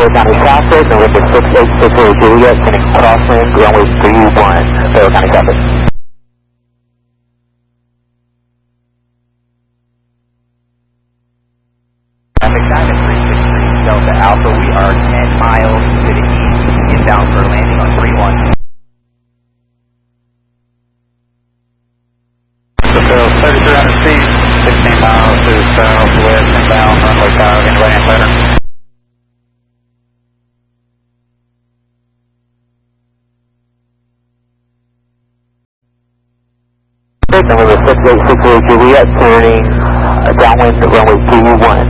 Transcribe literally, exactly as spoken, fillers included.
County traffic, November six eight six zero Juliet, sending crosswind, runway three one, Federal County traffic. Traffic time is three six three Delta Alpha. We are ten miles to the east, inbound for landing on three one. Fulfill thirty-three hundred feet, sixteen miles to southwest, inbound, runway five, inward and pattern. November six eight six zero Juliet, turning uh, downwind runway three one.